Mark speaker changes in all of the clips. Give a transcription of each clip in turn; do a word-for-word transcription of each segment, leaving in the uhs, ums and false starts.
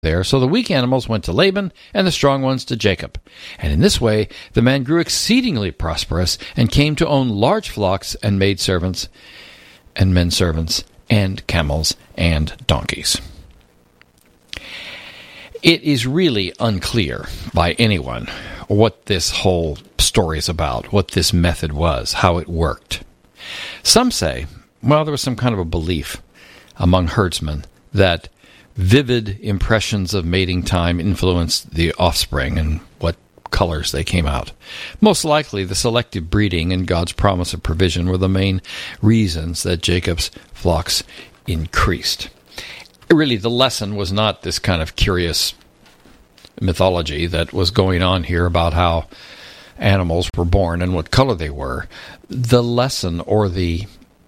Speaker 1: there. So the weak animals went to Laban, and the strong ones to Jacob. And in this way the man grew exceedingly prosperous, and came to own large flocks, and maid servants, and men servants, and camels, and donkeys. It is really unclear by anyone what this whole story is about, what this method was, how it worked. Some say, well, there was some kind of a belief among herdsmen that vivid impressions of mating time influenced the offspring and what colors they came out. Most likely, the selective breeding and God's promise of provision were the main reasons that Jacob's flocks increased. Really, the lesson was not this kind of curious mythology that was going on here about how animals were born and what color they were. The lesson, or the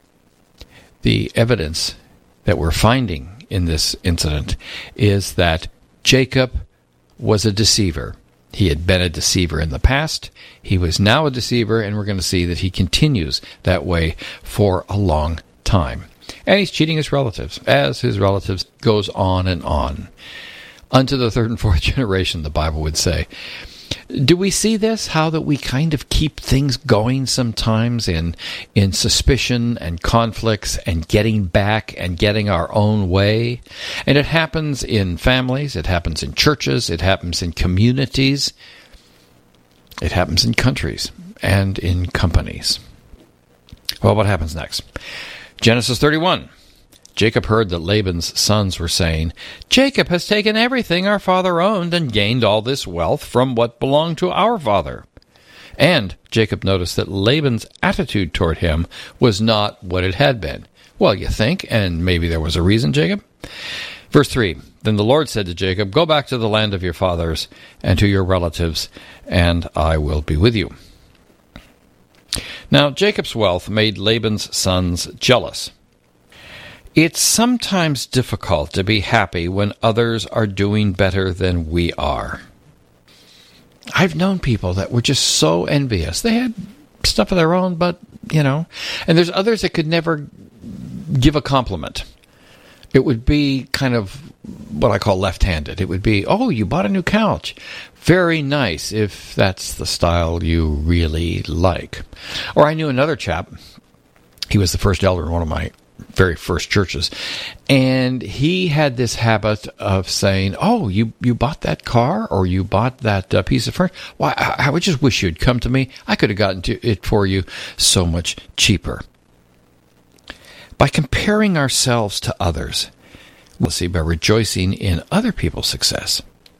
Speaker 1: the evidence that we're finding in this incident, is that Jacob was a deceiver. He had been a deceiver in the past. He was now a deceiver, and we're going to see that he continues that way for a long time. And he's cheating his relatives, as his relatives goes on and on. Unto the third and fourth generation, the Bible would say. Do we see this? How that we kind of keep things going sometimes in in suspicion and conflicts and getting back and getting our own way. And it happens in families, it happens in churches, it happens in communities, it happens in countries and in companies. Well, what happens next? Genesis thirty-one. Jacob heard that Laban's sons were saying, Jacob has taken everything our father owned and gained all this wealth from what belonged to our father. And Jacob noticed that Laban's attitude toward him was not what it had been. Well, you think, and maybe there was a reason, Jacob? Verse three, Then the Lord said to Jacob, Go back to the land of your fathers and to your relatives, and I will be with you. Now, Jacob's wealth made Laban's sons jealous. It's sometimes difficult to be happy when others are doing better than we are. I've known people that were just so envious. They had stuff of their own, but, you know. And there's others that could never give a compliment. It would be kind of what I call left-handed. It would be, oh, you bought a new couch. Very nice, if that's the style you really like. Or I knew another chap. He was the first elder in one of my very first churches, and he had this habit of saying, oh, you, you bought that car, or you bought that uh, piece of furniture? Why, I, I would just wish you'd come to me. I could have gotten to it for you so much cheaper. By comparing ourselves to others, we'll see, by rejoicing in other people's success.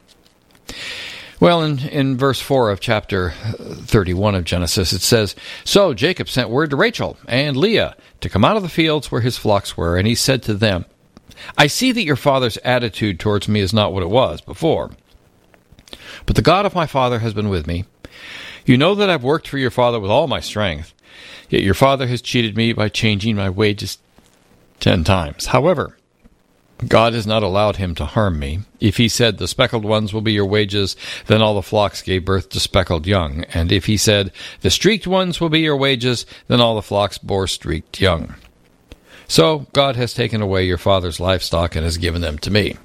Speaker 1: Well, in, in verse four of chapter thirty-one of Genesis, it says, So Jacob sent word to Rachel and Leah to come out of the fields where his flocks were, and he said to them, I see that your father's attitude towards me is not what it was before, but the God of my father has been with me. You know that I've worked for your father with all my strength, yet your father has cheated me by changing my wages ten times. However, God has not allowed him to harm me. If he said, the speckled ones will be your wages, then all the flocks gave birth to speckled young. And if he said, the streaked ones will be your wages, then all the flocks bore streaked young. So God has taken away your father's livestock and has given them to me.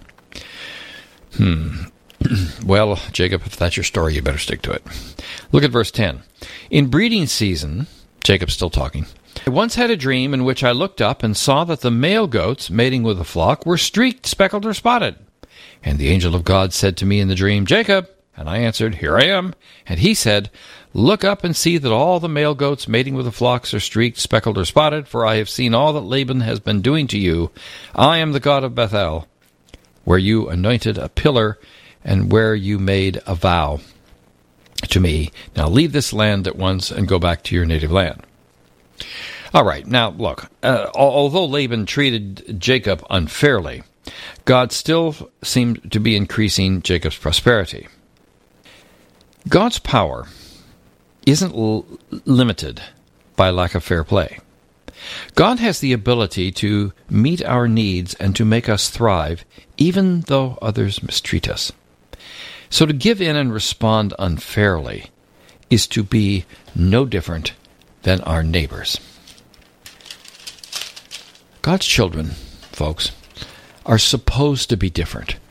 Speaker 1: Hmm. Well, Jacob, if that's your story, you better stick to it. Look at verse ten. In breeding season, Jacob's still talking, I once had a dream in which I looked up and saw that the male goats mating with the flock were streaked, speckled, or spotted. And the angel of God said to me in the dream, Jacob. And I answered, Here I am. And he said, Look up and see that all the male goats mating with the flocks are streaked, speckled, or spotted, for I have seen all that Laban has been doing to you. I am the God of Bethel, where you anointed a pillar and where you made a vow to me. Now leave this land at once and go back to your native land. All right, now look, uh, although Laban treated Jacob unfairly, God still seemed to be increasing Jacob's prosperity. God's power isn't l- limited by lack of fair play. God has the ability to meet our needs and to make us thrive, even though others mistreat us. So to give in and respond unfairly is to be no different than our neighbors. God's children, folks, are supposed to be different.